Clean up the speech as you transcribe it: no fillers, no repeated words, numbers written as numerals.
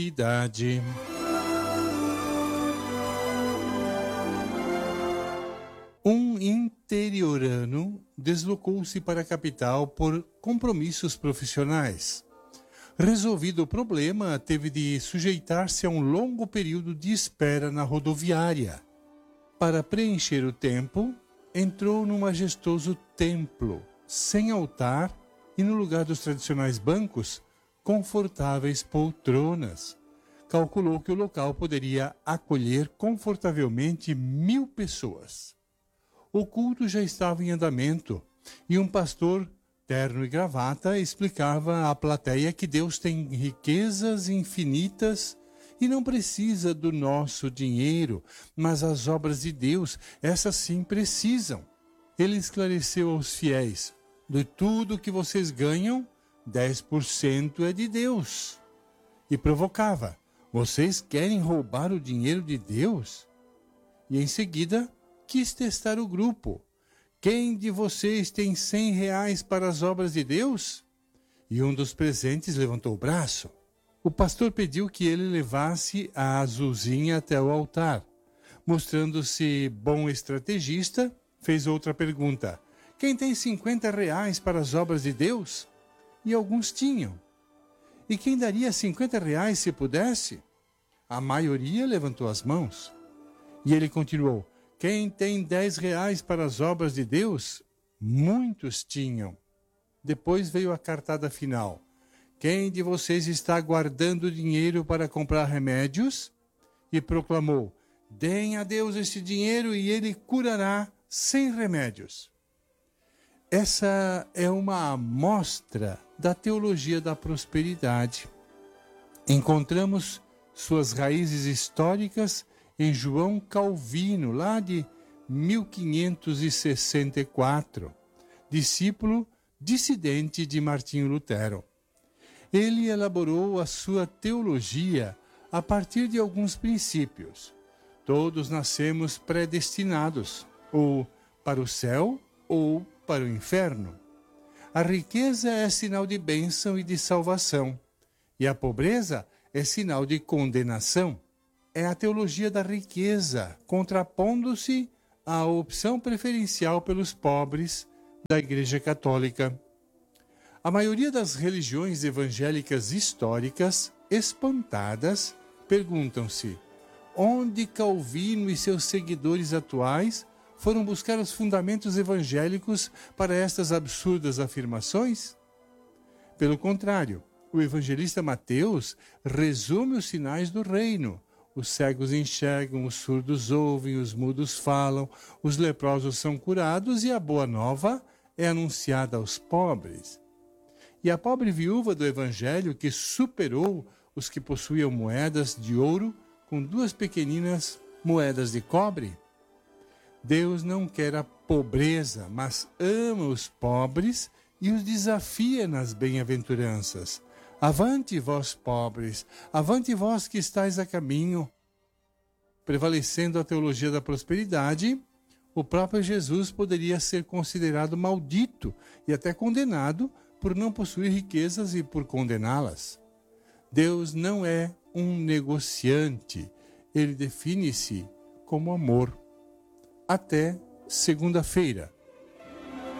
Idade. Um interiorano deslocou-se para a capital por compromissos profissionais. Resolvido o problema, teve de sujeitar-se a um longo período de espera na rodoviária. Para preencher o tempo, entrou num majestoso templo, sem altar e, no lugar dos tradicionais bancos, confortáveis poltronas. Calculou que o local poderia acolher confortavelmente 1000 pessoas. O culto já estava em andamento e um pastor, terno e gravata, explicava à plateia que Deus tem riquezas infinitas e não precisa do nosso dinheiro, mas as obras de Deus, essas sim precisam. Ele esclareceu aos fiéis: de tudo que vocês ganham, 10% é de Deus. E provocava: vocês querem roubar o dinheiro de Deus? E em seguida quis testar o grupo. Quem de vocês tem R$ 100 para as obras de Deus? E um dos presentes levantou o braço. O pastor pediu que ele levasse a azulzinha até o altar. Mostrando-se bom estrategista, fez outra pergunta: quem tem R$ 50 para as obras de Deus? E alguns tinham. E quem daria R$ 50 se pudesse? A maioria levantou as mãos. E ele continuou: quem tem R$ 10 para as obras de Deus? Muitos tinham. Depois veio a cartada final: quem de vocês está guardando dinheiro para comprar remédios? E proclamou: deem a Deus esse dinheiro e ele curará sem remédios. Essa é uma amostra da teologia da prosperidade. Encontramos suas raízes históricas em João Calvino, lá de 1564, discípulo dissidente de Martinho Lutero. Ele elaborou a sua teologia a partir de alguns princípios. Todos nascemos predestinados, ou para o céu ou para o inferno. A riqueza é sinal de bênção e de salvação, e a pobreza é sinal de condenação. É a teologia da riqueza, contrapondo-se à opção preferencial pelos pobres da Igreja Católica. A maioria das religiões evangélicas históricas, espantadas, perguntam-se: onde Calvino e seus seguidores atuais foram buscar os fundamentos evangélicos para estas absurdas afirmações? Pelo contrário, o evangelista Mateus resume os sinais do reino. Os cegos enxergam, os surdos ouvem, os mudos falam, os leprosos são curados e a boa nova é anunciada aos pobres. E a pobre viúva do Evangelho, que superou os que possuíam moedas de ouro com 2 pequeninas moedas de cobre? Deus não quer a pobreza, mas ama os pobres e os desafia nas bem-aventuranças. Avante, vós pobres, avante vós que estáis a caminho. Prevalecendo a teologia da prosperidade, o próprio Jesus poderia ser considerado maldito e até condenado por não possuir riquezas e por condená-las. Deus não é um negociante, ele define-se como amor. Até segunda-feira.